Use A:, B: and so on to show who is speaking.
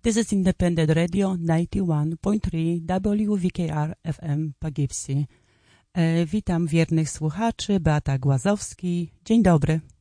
A: This is Independent Radio 91.3 WVKR FM Poughkeepsie. Witam wiernych słuchaczy, Beata Głazowski. Dzień dobry.